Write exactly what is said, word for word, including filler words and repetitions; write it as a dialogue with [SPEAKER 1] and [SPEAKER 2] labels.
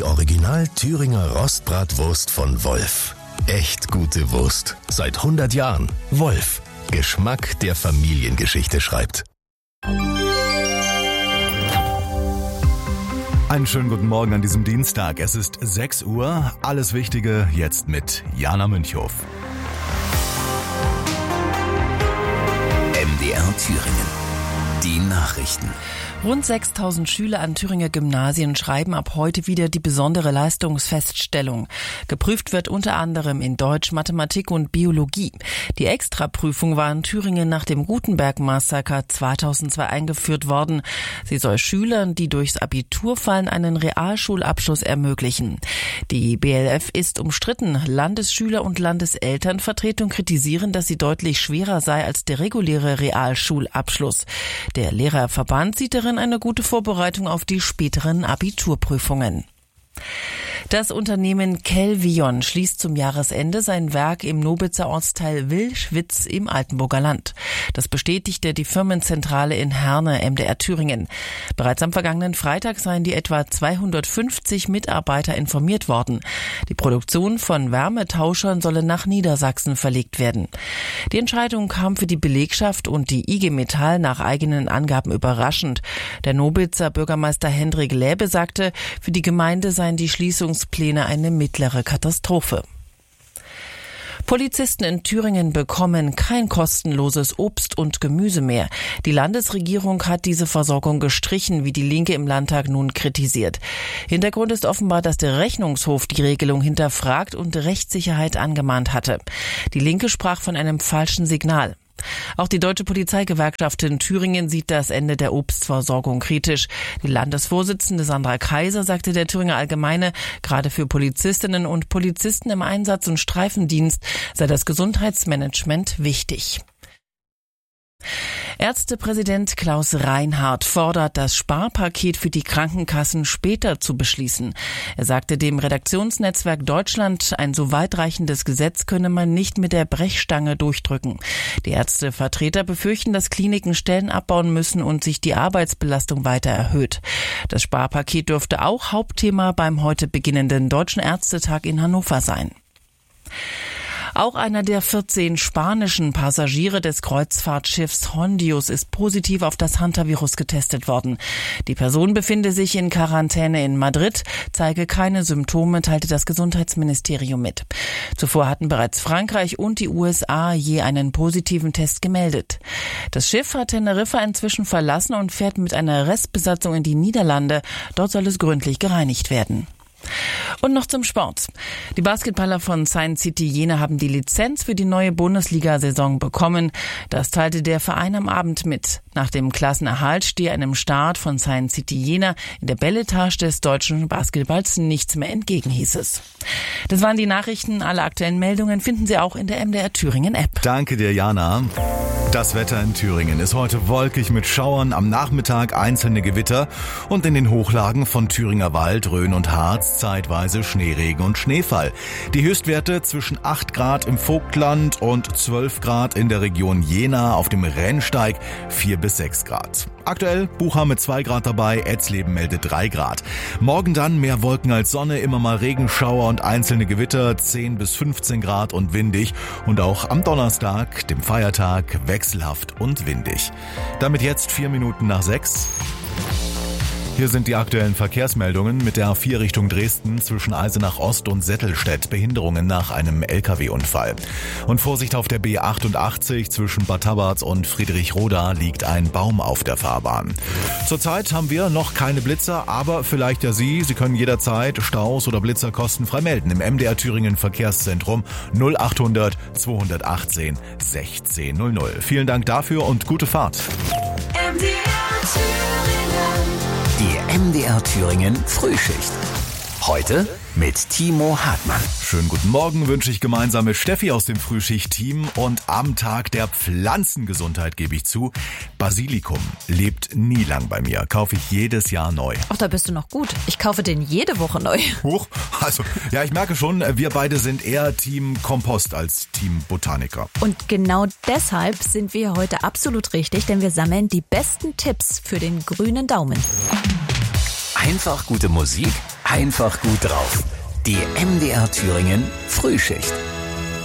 [SPEAKER 1] Die Original Thüringer Rostbratwurst von Wolf. Echt gute Wurst. Seit hundert Jahren. Wolf. Geschmack, der Familiengeschichte schreibt.
[SPEAKER 2] Einen schönen guten Morgen an diesem Dienstag. Es ist sechs Uhr. Alles Wichtige jetzt mit Jana Münchhoff.
[SPEAKER 3] M D R Thüringen. Die Nachrichten.
[SPEAKER 4] Rund sechstausend Schüler an Thüringer Gymnasien schreiben ab heute wieder die besondere Leistungsfeststellung. Geprüft wird unter anderem in Deutsch, Mathematik und Biologie. Die Extraprüfung war in Thüringen nach dem Gutenberg-Massaker zweitausendzwei eingeführt worden. Sie soll Schülern, die durchs Abitur fallen, einen Realschulabschluss ermöglichen. Die B L F ist umstritten. Landesschüler- und Landeselternvertretung kritisieren, dass sie deutlich schwerer sei als der reguläre Realschulabschluss. Der Lehrerverband sieht darin eine gute Vorbereitung auf die späteren Abiturprüfungen. Das Unternehmen Kelvion schließt zum Jahresende sein Werk im Nobitzer Ortsteil Wilschwitz im Altenburger Land. Das bestätigte die Firmenzentrale in Herne, M D R Thüringen. Bereits am vergangenen Freitag seien die etwa zweihundertfünfzig Mitarbeiter informiert worden. Die Produktion von Wärmetauschern solle nach Niedersachsen verlegt werden. Die Entscheidung kam für die Belegschaft und die I G Metall nach eigenen Angaben überraschend. Der Nobitzer Bürgermeister Hendrik Läbe sagte, für die Gemeinde seien die Schließungspläne eine mittlere Katastrophe. Polizisten in Thüringen bekommen kein kostenloses Obst und Gemüse mehr. Die Landesregierung hat diese Versorgung gestrichen, wie die Linke im Landtag nun kritisiert. Hintergrund ist offenbar, dass der Rechnungshof die Regelung hinterfragt und Rechtssicherheit angemahnt hatte. Die Linke sprach von einem falschen Signal. Auch die Deutsche Polizeigewerkschaft in Thüringen sieht das Ende der Obstversorgung kritisch. Die Landesvorsitzende Sandra Kaiser sagte der Thüringer Allgemeine, gerade für Polizistinnen und Polizisten im Einsatz- und Streifendienst sei das Gesundheitsmanagement wichtig. Ärztepräsident Klaus Reinhardt fordert, das Sparpaket für die Krankenkassen später zu beschließen. Er sagte dem Redaktionsnetzwerk Deutschland, ein so weitreichendes Gesetz könne man nicht mit der Brechstange durchdrücken. Die Ärztevertreter befürchten, dass Kliniken Stellen abbauen müssen und sich die Arbeitsbelastung weiter erhöht. Das Sparpaket dürfte auch Hauptthema beim heute beginnenden Deutschen Ärztetag in Hannover sein. Auch einer der vierzehn spanischen Passagiere des Kreuzfahrtschiffs Hondius ist positiv auf das Hantavirus getestet worden. Die Person befinde sich in Quarantäne in Madrid, zeige keine Symptome, teilte das Gesundheitsministerium mit. Zuvor hatten bereits Frankreich und die U S A je einen positiven Test gemeldet. Das Schiff hat Teneriffa inzwischen verlassen und fährt mit einer Restbesatzung in die Niederlande. Dort soll es gründlich gereinigt werden. Und noch zum Sport. Die Basketballer von Science City Jena haben die Lizenz für die neue Bundesliga-Saison bekommen. Das teilte der Verein am Abend mit. Nach dem Klassenerhalt stehe einem Start von Science City Jena in der Beletage des deutschen Basketballs nichts mehr entgegen, hieß es. Das waren die Nachrichten. Alle aktuellen Meldungen finden Sie auch in der M D R Thüringen App.
[SPEAKER 2] Danke dir, Jana. Das Wetter in Thüringen ist heute wolkig mit Schauern, am Nachmittag einzelne Gewitter und in den Hochlagen von Thüringer Wald, Rhön und Harz zeitweise Schneeregen und Schneefall. Die Höchstwerte zwischen acht Grad im Vogtland und zwölf Grad in der Region Jena, auf dem Rennsteig vier bis sechs Grad. Aktuell Bucha mit zwei Grad dabei, Etzleben meldet drei Grad. Morgen dann mehr Wolken als Sonne, immer mal Regenschauer und einzelne Gewitter, zehn bis fünfzehn Grad und windig. Und auch am Donnerstag, dem Feiertag, wechselhaft und windig. Damit jetzt vier Minuten nach sechs. Hier sind die aktuellen Verkehrsmeldungen mit der A vier Richtung Dresden zwischen Eisenach Ost und Settelstedt. Behinderungen nach einem L K W-Unfall. Und Vorsicht auf der B achtundachtzig zwischen Bad Tabarz und Friedrichroda liegt ein Baum auf der Fahrbahn. Zurzeit haben wir noch keine Blitzer, aber vielleicht ja Sie. Sie können jederzeit Staus oder Blitzer kostenfrei melden im M D R Thüringen Verkehrszentrum null achthundert zweihundertachtzehn sechzehn null null. Vielen Dank dafür und gute Fahrt.
[SPEAKER 3] M D R Thüringen. Die M D R Thüringen Frühschicht. Heute mit Timo Hartmann.
[SPEAKER 2] Schönen guten Morgen wünsche ich gemeinsam mit Steffi aus dem Frühschicht-Team und am Tag der Pflanzengesundheit gebe ich zu, Basilikum lebt nie lang bei mir, kaufe ich jedes Jahr neu.
[SPEAKER 5] Ach, da bist du noch gut. Ich kaufe den jede Woche neu.
[SPEAKER 2] Huch, also ja, ich merke schon, wir beide sind eher Team Kompost als Team Botaniker.
[SPEAKER 5] Und genau deshalb sind wir heute absolut richtig, denn wir sammeln die besten Tipps für den grünen Daumen.
[SPEAKER 3] Einfach gute Musik? einfach gut drauf. Die M D R Thüringen Frühschicht.